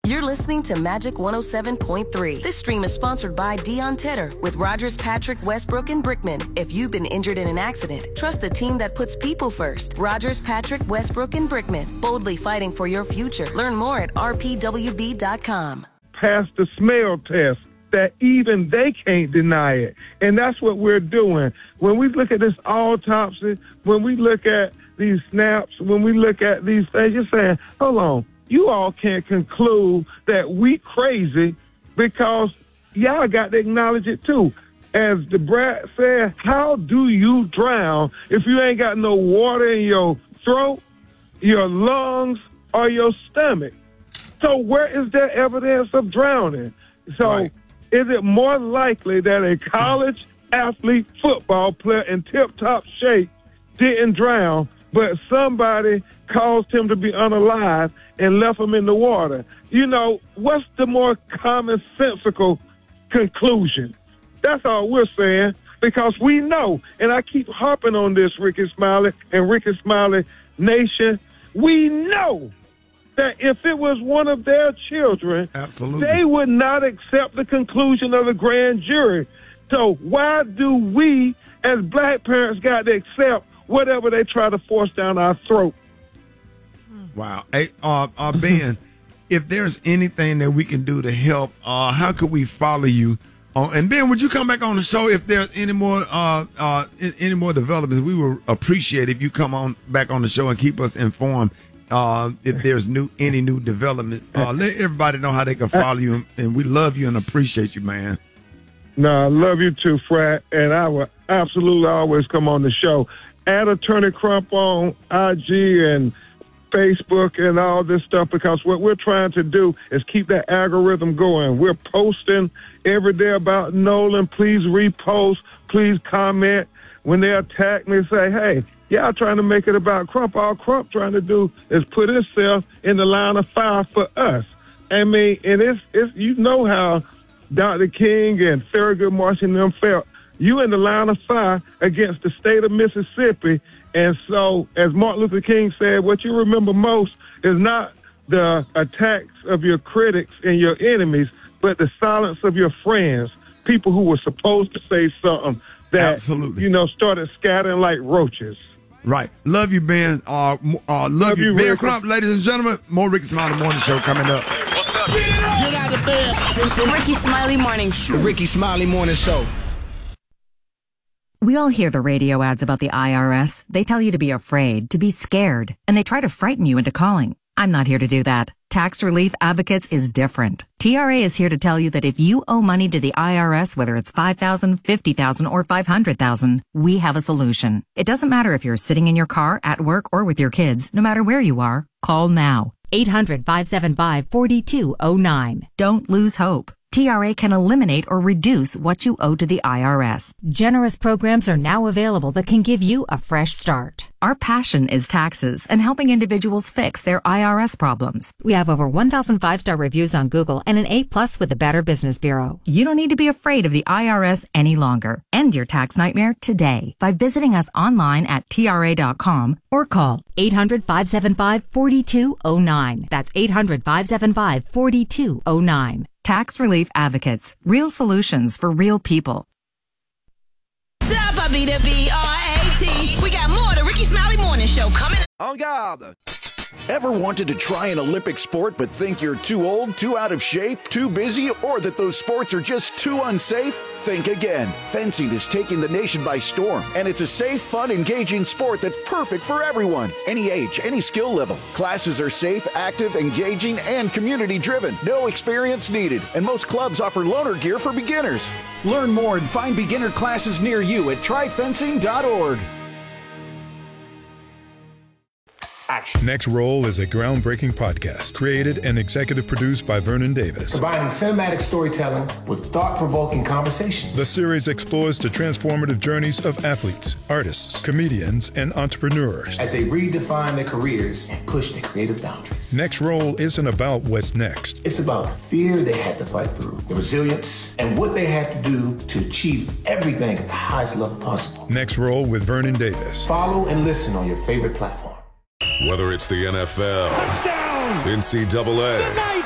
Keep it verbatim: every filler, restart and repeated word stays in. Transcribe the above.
You're listening to Magic one oh seven point three. This stream is sponsored by Deion Tedder with Rogers, Patrick, Westbrook, and Brickman. If you've been injured in an accident, trust the team that puts people first. Rogers, Patrick, Westbrook, and Brickman. Boldly fighting for your future. Learn more at R P W B dot com. Pass the smell test, that even they can't deny it. And that's what we're doing. When we look at this autopsy, when we look at these snaps, when we look at these things, you're saying, hold on. You all can't conclude that we crazy because y'all got to acknowledge it too. As the brat said, how do you drown if you ain't got no water in your throat, your lungs, or your stomach? So where is there evidence of drowning? So right. Is it more likely that a college athlete football player in tip-top shape didn't drown, but somebody caused him to be unalive and left him in the water? You know, what's the more commonsensical conclusion? That's all we're saying, because we know, and I keep harping on this, Rickey Smiley and Rickey Smiley Nation, we know that if it was one of their children, absolutely, they would not accept the conclusion of the grand jury. So why do we, as black parents, got to accept whatever they try to force down our throat? Wow. Hey, uh, uh, Ben, if there's anything that we can do to help, uh, how could we follow you? Uh, and Ben, would you come back on the show if there's any more uh, uh, any more developments? We would appreciate if you come on back on the show and keep us informed uh, if there's new any new developments. Uh, let everybody know how they can follow you, and, and we love you and appreciate you, man. No, I love you too, Frat, and I will absolutely always come on the show. Add Attorney Crump on I G and Facebook and all this stuff, because what we're trying to do is keep that algorithm going. We're posting every day about Nolan. Please repost. Please comment. When they attack me, say, hey, y'all trying to make it about Crump. All Crump trying to do is put himself in the line of fire for us. I mean, and it's, it's you know how Doctor King and Thurgood Marshall and them felt. You in the line of fire against the state of Mississippi. And so, as Martin Luther King said, what you remember most is not the attacks of your critics and your enemies, but the silence of your friends, people who were supposed to say something that, Absolutely. you know, started scattering like roaches. Right. Love you, Ben. Uh, uh, love, love you, Ben Crump, ladies and gentlemen. More Rickey Smiley Morning Show coming up. What's up? Get out of bed. The Rickey Smiley Morning Show. The Rickey Smiley Morning Show. We all hear the radio ads about the I R S. They tell you to be afraid, to be scared, and they try to frighten you into calling. I'm not here to do that. Tax Relief Advocates is different. T R A is here to tell you that if you owe money to the I R S, whether it's five thousand dollars, fifty thousand dollars, or five hundred thousand dollars, we have a solution. It doesn't matter if you're sitting in your car, at work, or with your kids. No matter where you are, call now. eight hundred, five seven five, four two zero nine. Don't lose hope. T R A can eliminate or reduce what you owe to the I R S. Generous programs are now available that can give you a fresh start. Our passion is taxes and helping individuals fix their I R S problems. We have over one thousand five-star reviews on Google and an A plus with the Better Business Bureau. You don't need to be afraid of the I R S any longer. End your tax nightmare today by visiting us online at T R A dot com or call eight hundred, five seven five, four two zero nine. That's eight hundred, five seven five, four two zero nine. Tax Relief Advocates. Real solutions for real people. We got more of the Rickey Smiley Morning Show coming. En garde. Ever wanted to try an Olympic sport but think you're too old, too out of shape, too busy, or that those sports are just too unsafe? Think again. Fencing is taking the nation by storm, and it's a safe, fun, engaging sport that's perfect for everyone. Any age, any skill level. Classes are safe, active, engaging, and community-driven. No experience needed, and most clubs offer loaner gear for beginners. Learn more and find beginner classes near you at try fencing dot org. Action. Next Roll is a groundbreaking podcast created and executive produced by Vernon Davis. Combining cinematic storytelling with thought-provoking conversations. The series explores the transformative journeys of athletes, artists, comedians, and entrepreneurs as they redefine their careers and push their creative boundaries. Next Roll isn't about what's next. It's about the fear they had to fight through, the resilience, and what they had to do to achieve everything at the highest level possible. Next Roll with Vernon Davis. Follow and listen on your favorite platform. Whether it's the N F L, touchdown, N C double A,